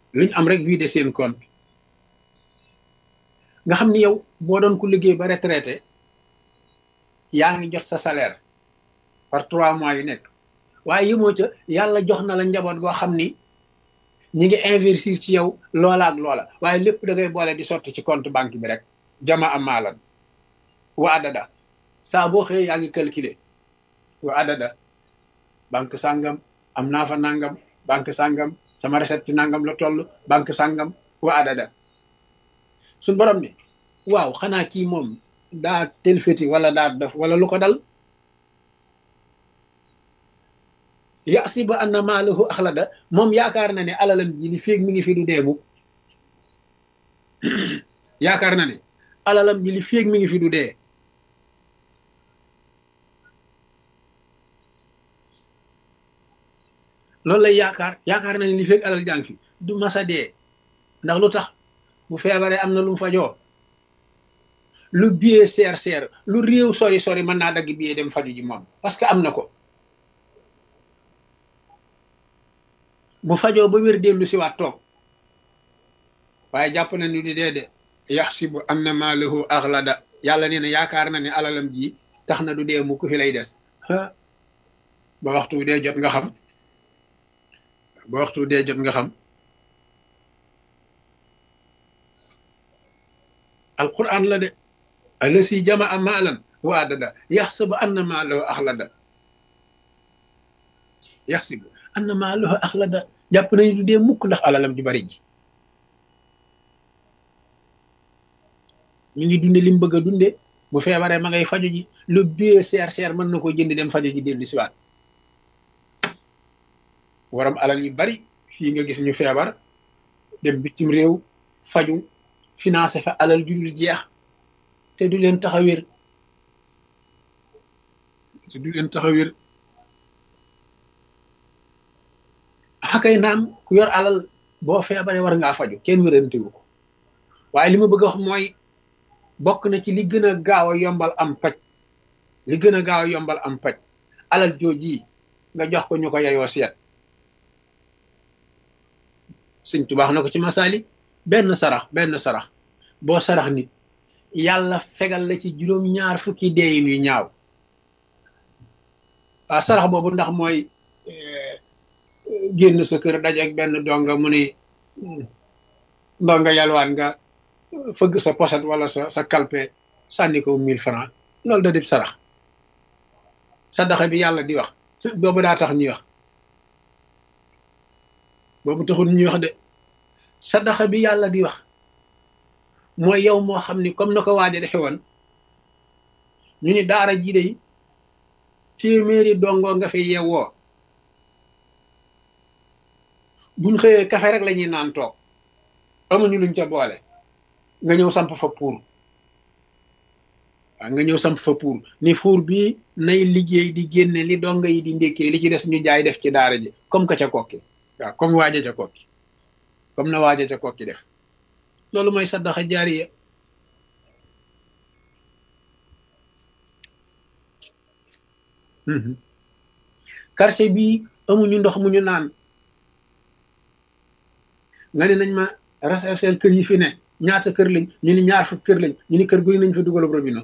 luñ am rek vidé seen compte nga xam ni yow boo doon ku liggéey ba retraité yaa ngi jot sa salaire par 3 mois yu nekk waaye yëmoo ca yàlla jox na la njaboot goo xam ni ñi ngi investir ci yow loola ak loola waaye lépp da ngay boole di sotti ci compte banque bi rek jama amalan wa adada saa boo xëyee yaa ngi calculer wa adada banque sàngam am naa fa nangam banque sàngam sama recette ci nangam la toll banque sàngam wa adada suñ borom ni waaw xanaa kii moom daa telfeti wala daa def wala lu ko dal yasibu anna maalahu axlada moom yaakaar na ne alalam ji li féeg mi ngi fi du dee mukk yaakaar na ne alalam ji li féeg mi ngi fi du dee loolu lay yaakaar na ne li féeg alal jàng fi du masa dee ndax lu tax bu feebaree am na lu mu fajoo lu billet seer lu réew sori mën naa dagg billet dem faju ji moom parce que am na ko bu fajoo ba wér dellu si waat toog waaye jàpp na ni du dee de yaxsibu anna maalahu axlada yàlla nee na yaakaar na ne alalam ji tax na du dee mu ku fi lay des ba waxtu dee jot nga xam ba waxtu dee jot nga xam alquran la de alasi jamaa maalan wa adada yaxsibu anna maalahu axlada yaxsibu anna maalahu axlada jàpp nañu du dee mukk ndax alalam ju bari ji ñu ngi dunde li mu bëgg a dunde bu feebaree ma ngay faju ji lu bie seer mën na ko jënd dem faju ji dellu siwaat waram alal yu bari fii nga gis ñu feebar dem bitim réew faju financé fa alal ju dul jeex te du leen tax a wér xakay naam ku yor alal boo feebaree war ngaa faju kenn wérantewu ko waaye li ma bëgg a wax mooy bokk na ci li gën a gaaw a yombal am paj alal jooji nga jox ko ñu ko yeyoo seet Sëñ Tuubaa na ko ci masaali benn sarax boo sarax nit yàlla fegal la ci juróom-ñaar fukki deeyin yu ñaaw waaw sarax boobu ndax mooy génn sa kër dajeek benn donga mu ni ndonga yalwaan nga fëgg sa poset wala sa kalpe sànni ko 1000 francs loolu da dib sarax sadaxa bi yàlla di wax boobu daa tax ñuy wax boobu taxul ñuy wax de sadaxa bi yàlla di wax mooy yow moo xam ni comme na ko waaje defe woon ñu ni daara ji de téeméeri dongoo nga fi yeewoo buñ xëyee kafe rek la ñuy naan toog amuñu luñ ca boole nga ñëw samp fa pour ni fuur bi nay liggéey di génne li donga yi di ndékkee li ci des ñu jaay def ci daara ji comme que ca kokki waaw comme waaja ca kokki comme na waaja ca kokki def loolu mooy saddaxa jaariya quartier bii amuñu ndox mu ñu naan nga ne nañ ma rechercher kër yi fi ne ñaata kër lañ ñu ni 2 fukk kër lañ ñu ni kër gu ne nañ fa dugal ab robinet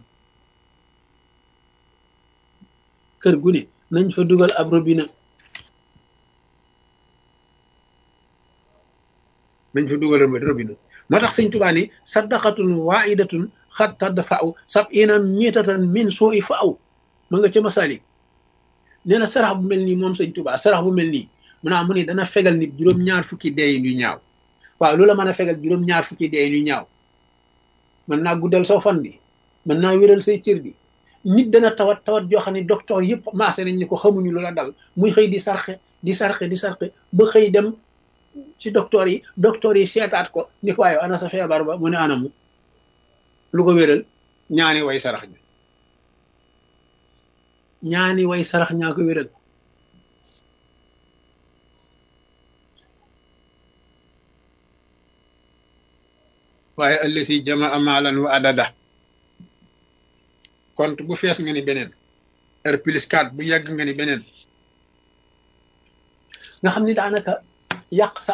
moo tax Sëñ Tuubaa ni saddaqatun waahidatun xat tadfa'u 70 mitatan min suu'i fa'u ma nga ca Masaalik nee na sarax bu mel nii moom Sëñ Tuubaa sarax bu mel nii mu ni dana fegal nit 2 fukki deeyin yu ñaaw waaw lu la mën a fegal 2 fukki deeyin yu ñaaw mën naa guddal saw fan bi mën naa wéral say cër bi nit dana tawat joo xam ne docteur yëpp maase nañ ni ko xamuñu lu la dal muy xëy di sarxe ba xëy dem ci docteur yi seetaat ko ni ko waaye ana sa feebar ba mu ne anamu lu ko wéral ñaani way sarax ñaa ko wéral waaye allasi jamaa maalan wa adada compte bu fees nga ni beneen R+4 bu yàgg nga ni beneen nga xam ni daanaka yàq sa